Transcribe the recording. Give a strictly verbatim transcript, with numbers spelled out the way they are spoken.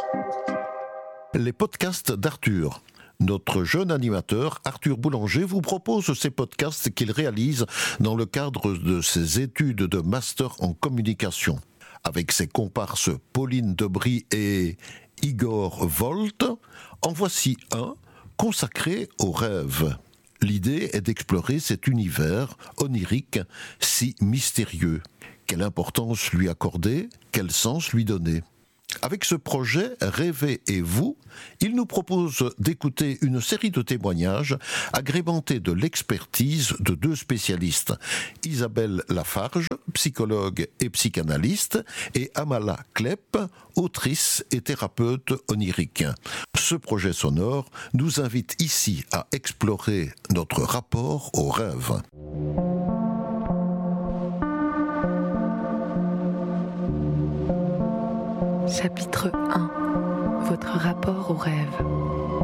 Les podcasts d'Arthur. Notre jeune animateur, Arthur Boulanger, vous propose ces podcasts qu'il réalise dans le cadre de ses études de master en communication. Avec ses comparses Pauline Debris et Igor Volt, en voici un consacré aux rêves. L'idée est d'explorer cet univers onirique si mystérieux. Quelle importance lui accorder? Quel sens lui donner? Avec ce projet Rêver et vous, il nous propose d'écouter une série de témoignages agrémentés de l'expertise de deux spécialistes, Isabelle Lafarge, psychologue et psychanalyste, et Amala Klepp, autrice et thérapeute onirique. Ce projet sonore nous invite ici à explorer notre rapport au rêve. Chapitre un. Votre rapport au rêve.